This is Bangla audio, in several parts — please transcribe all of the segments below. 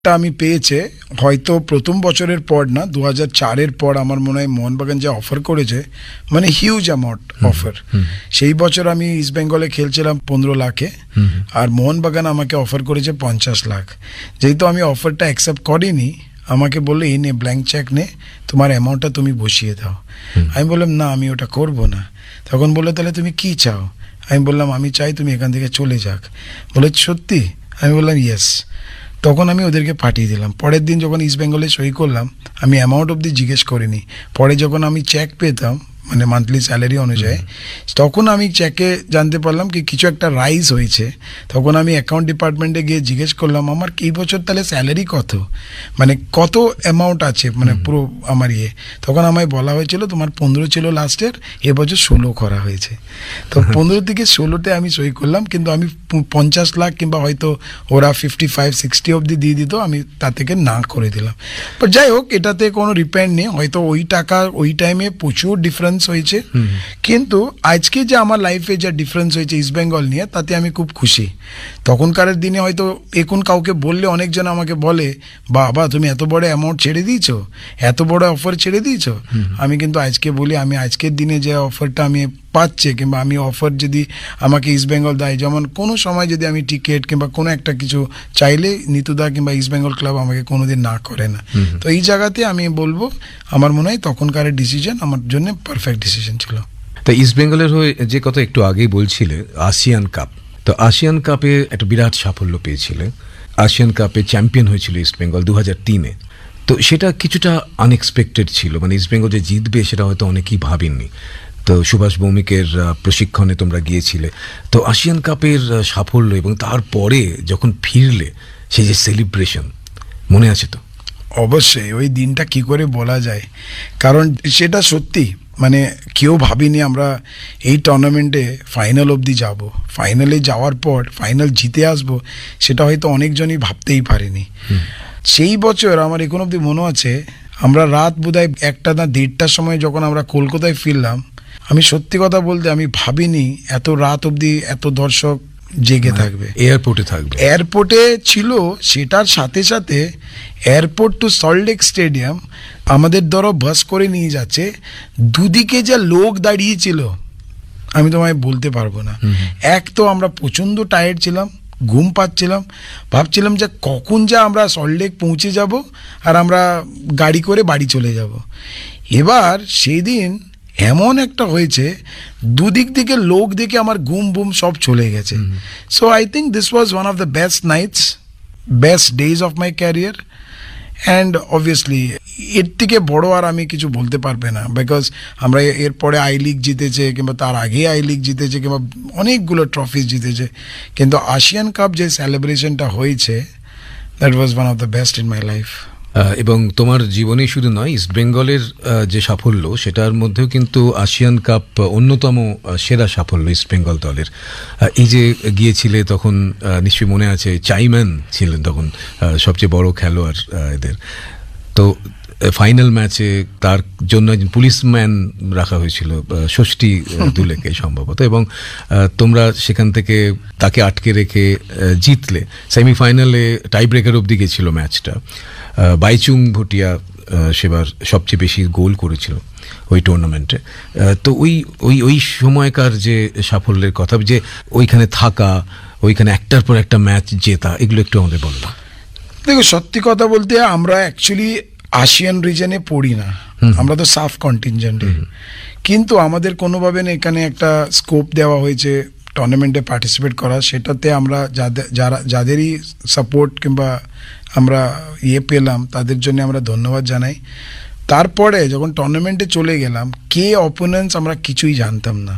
আমি পেয়েছে হয়তো প্রথম বছরের পর না, 2004-এর পর আমার মনে হয় মোহনবাগান যে অফার করেছে, মানে হিউজ অ্যামাউন্ট অফার। সেই বছর আমি ইস্ট বেঙ্গলে খেলছিলাম 15 লাখে, আর মোহনবাগান আমাকে অফার করেছে 50 লাখ। যেহেতু আমি অফারটা অ্যাকসেপ্ট করিনি, আমাকে বললো এই নে ব্ল্যাঙ্ক চেক নে, তোমার অ্যামাউন্টটা তুমি বসিয়ে দাও। আমি বললাম না, আমি ওটা করব না। তখন বললো তাহলে তুমি কি চাও? আমি বললাম আমি চাই তুমি এখান থেকে চলে যাক। বলে সত্যি? আমি বললাম ইয়েস। তখন আমি ওদেরকে পাঠিয়ে দিলাম। পরের দিন যখন ইস্ট বেঙ্গলে সই করলাম, আমি অ্যামাউন্ট অবধি জিজ্ঞেস করিনি। পরে যখন আমি চেক পেতাম, মানে মান্থলি স্যালারি অনুযায়ী, তখন আমি চেকে জানতে পারলাম কি কিছু একটা রাইজ হয়েছে। তখন আমি অ্যাকাউন্ট ডিপার্টমেন্টে গিয়ে জিজ্ঞেস করলাম আমার এই বছর তাহলে স্যালারি কত, মানে কত অ্যামাউন্ট আছে, মানে পুরো আমার তখন আমায় বলা হয়েছিল তোমার 15 ছিল লাস্টের, এবছর 16 করা হয়েছে। তো 15 থেকে 16-তে আমি সই করলাম, কিন্তু আমি 50 লাখ কিংবা হয়তো ওরা 55-60 অবধি দিয়ে দিত, আমি তা থেকে না করে দিলাম। বাট যাই হোক, এটাতে কোনো রিপেন্ড নেই। হয়তো ওই টাকা ওই টাইমে প্রচুর ডিফারেন্স হয়েছে, কিন্তু আজকে যে আমার লাইফে যা ডিফারেন্স হয়েছে ইস্ট বেঙ্গল নিয়ে, তাতে আমি খুব খুশি। তখনকার দিনে হয়তো এখন কাউকে বললে অনেকজন আমাকে বলে বাবা তুমি এত বড় অ্যামাউন্ট ছেড়ে দিয়েছো, এত বড় অফার ছেড়ে দিয়েছো। আমি কিন্তু আজকে বলি আমি আজকের দিনে যে অফারটা আমি পাচ্ছে, কিংবা আমি অফার যদি আমাকে ইস্ট বেঙ্গল দেয়, যেমন কোনো সময় যদি আমি টিকিট কিংবা কোনো একটা কিছু চাইলে নিতুদা কিংবা ইস্ট বেঙ্গল ক্লাব আমাকে কোনোদিন না করে না। তো এই জায়গাতে আমি বলবো আমার মনে হয় তখনকার ডিসিশন আমার জন্য পারফেক্ট ডিসিশন ছিল। তো ইস্ট বেঙ্গলের হয়ে যে কথা একটু আগেই বলছিলে, আসিয়ান কাপ, তো আসিয়ান কাপে একটা বিরাট সাফল্য পেয়েছিলে। আসিয়ান কাপে চ্যাম্পিয়ন হয়েছিল ইস্ট বেঙ্গল 2003-এ। তো সেটা কিছুটা আনএক্সপেক্টেড ছিল, মানে ইস্ট বেঙ্গল যে জিতবে সেটা হয়তো অনেকেই ভাবেননি। তো সুভাষ ভৌমিকের প্রশিক্ষণে তোমরা গিয়েছিলে। তো আসিয়ান কাপের সাফল্য এবং তারপরে যখন ফিরলে সেই যে সেলিব্রেশন মনে আছে তো? অবশ্যই, ওই দিনটা কি করে বলা যায়, কারণ সেটা সত্যি মানে কেউ ভাবিনি আমরা এই টুর্নামেন্টে ফাইনাল অবধি যাব। ফাইনালে যাওয়ার পর ফাইনাল জিতে আসবো, সেটা হয়তো অনেকজনই ভাবতেই পারেনি। সেই বছর আমার এখন অবধি মনে আছে, আমরা রাত বোধহয় 1টা না 1:30টার সময় যখন আমরা কলকাতায় ফিরলাম, আমি সত্যি কথা বলতে আমি ভাবিনি এত রাত অবধি এত দর্শক জেগে থাকবে, এয়ারপোর্টে থাকবে। এয়ারপোর্টে ছিল, সেটার সাথে সাথে এয়ারপোর্ট টু সল্টলেক স্টেডিয়াম আমাদের দ্বারা বাস করে নিয়ে যাচ্ছে, দুদিকে যা লোক দাঁড়িয়েছিল আমি তোমায় বলতে পারবো না। এক তো আমরা প্রচণ্ড টায়ার্ড ছিলাম, ঘুম পাচ্ছিলাম, ভাবছিলাম যে কখন যা আমরা সল্টলেক পৌঁছে যাব আর আমরা গাড়ি করে বাড়ি চলে যাব। এবার সেই দিন এমন একটা হয়েছে, দুদিক থেকে লোক দেখে আমার ঘুম বুম সব চলে গেছে। So I think this was one of the best Knights, best days of my career. And obviously এর থেকে বড় আর আমি কিছু বলতে পারবে না, বিকজ আমরা এরপরে আই লিগ জিতেছে, কিংবা তার আগে আই লিগ জিতেছে, কিংবা অনেকগুলো ট্রফিজ জিতেছে, কিন্তু আসিয়ান কাপ যে সেলিব্রেশনটা হয়েছে, that was one of the best in my life. এবং তোমার জীবনে শুধু নয়, ইস্ট বেঙ্গলের যে সাফল্য সেটার মধ্যেও কিন্তু আসিয়ান কাপ অন্যতম সেরা সাফল্য ইস্ট বেঙ্গল দলের। এই যে গিয়েছিলে তখন নিশ্চয়ই মনে আছে, চাইম্যান ছিলেন তখন সবচেয়ে বড় খেলোয়াড় এদের। তো ফাইনাল ম্যাচে তার জন্য একজন পুলিশম্যান রাখা হয়েছিল, ষষ্ঠী দুলেকে সম্ভবত, এবং তোমরা সেখান থেকে তাকে আটকে রেখে জিতলে। সেমিফাইনালে টাই ব্রেকার অবধি গেছিল ম্যাচটা। বাইচুং ভুটিয়া সেবার সবচেয়ে বেশি গোল করেছিল ওই টুর্নামেন্টে। তো ওই সময়কার যে সাফল্যের কথা, যে ওইখানে থাকা, ওইখানে একটার পর একটা ম্যাচ জেতা, এগুলো একটু আমাদের বলবো। দেখো সত্যি কথা বলতে আমরা অ্যাকচুয়ালি আসিয়ান রিজনে পড়ি না, আমরা তো সাফ কন্টিনজেন্টে, কিন্তু আমাদের কোনোভাবে না এখানে একটা স্কোপ দেওয়া হয়েছে টুর্নামেন্টে পার্টিসিপেট করা। সেটাতে আমরা যাদেরই সাপোর্ট কিংবা আমরা পেলাম তাদের জন্য আমরা ধন্যবাদ জানাই। তারপরে যখন টুর্নামেন্টে চলে গেলাম, কে অপোনেন্টস আমরা কিছুই জানতাম না।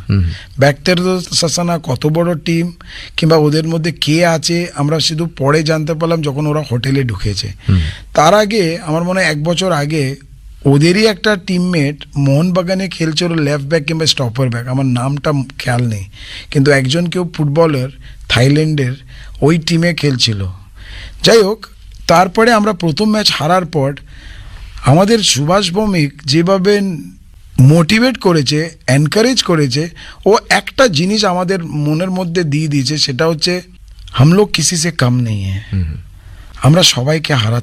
সাসানা কত বড় টিম কিংবা ওদের মধ্যে কে আছে আমরা শুধু পরে জানতে পারলাম যখন ওরা হোটেলে ঢুকেছে। তার আগে আমার মনে হয় 1 বছর আগে ওদেরই একটা টিমমেট মোহনবাগানে খেলছিল লেফট ব্যাক কিংবা স্টপার ব্যাক, আমার নামটা খেয়াল নেই, কিন্তু একজন কেউ ফুটবলার থাইল্যান্ডের ওই টিমে খেলছিল। যাই হোক, তারপরে আমরা প্রথম ম্যাচ হারার পর আমাদের সুভাষ ভৌমিক যেভাবে মোটিভেট করেছে, এনকারেজ করেছে, ও একটা জিনিস আমাদের মনের মধ্যে দিয়ে দিয়েছে, সেটা হচ্ছে হাম লোগ কিসি সে কম নেই হ্যায়। আমরা সবাইকে হারাতে